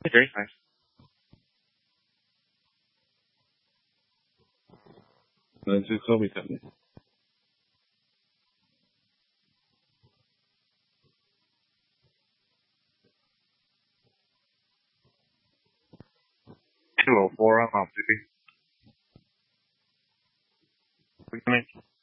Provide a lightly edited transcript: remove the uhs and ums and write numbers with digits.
Okay, nice. Let's tell me something. 204 on Mount City. What do you mean?